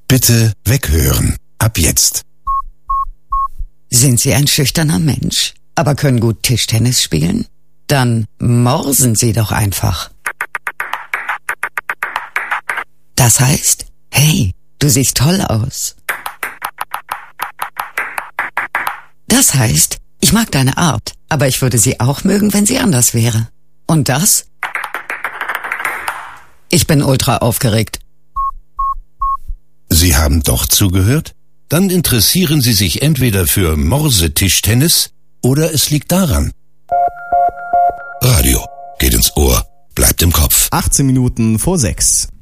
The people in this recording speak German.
Bitte weghören. Ab jetzt. Sind Sie ein schüchterner Mensch, aber können gut Tischtennis spielen? Dann morsen Sie doch einfach. Das heißt, hey, du siehst toll aus. Das heißt, ich mag deine Art, aber ich würde sie auch mögen, wenn sie anders wäre. Und das? Ich bin ultra aufgeregt. Sie haben doch zugehört? Dann interessieren Sie sich entweder für Morsetischtennis oder es liegt daran. Radio geht ins Ohr, bleibt im Kopf. 18 Minuten vor 6.